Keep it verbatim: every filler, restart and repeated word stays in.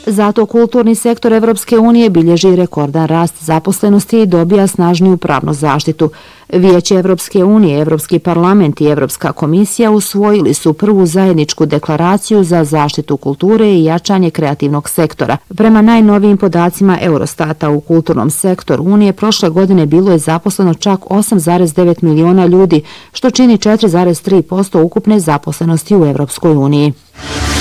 Zato kulturni sektor Evropske unije bilježi rekordan rast zaposlenosti i dobija snažniju pravnu zaštitu. Vijeće Evropske unije, Evropski parlament i Evropska komisija usvojili su prvu zajedničku deklaraciju za zaštitu kulture i jačanje kreativnog sektora. Prema najnovijim podacima Eurostata u kulturnom sektoru Unije prošle godine bilo je zaposleno čak osam zarez devet miliona ljudi, što čini četiri zarez tri posto ukupne zaposlenosti u Evropskoj uniji.